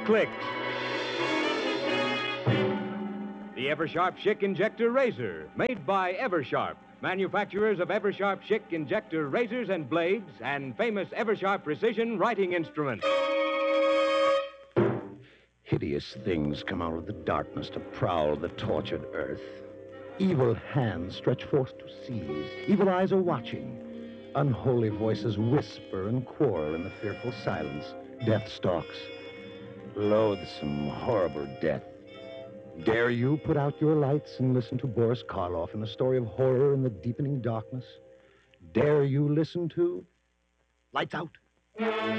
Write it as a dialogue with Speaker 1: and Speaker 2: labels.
Speaker 1: click. The Eversharp Schick Injector Razor, made by Eversharp, manufacturers of Eversharp Schick Injector razors and blades and famous Eversharp Precision writing instrument.
Speaker 2: Hideous things come out of the darkness to prowl the tortured earth. Evil hands stretch forth to seize. Evil eyes are watching. Unholy voices whisper and quarrel in the fearful silence. Death stalks. Loathsome, horrible death. Dare you put out your lights and listen to Boris Karloff in a story of horror in the deepening darkness? Dare you listen to Lights Out?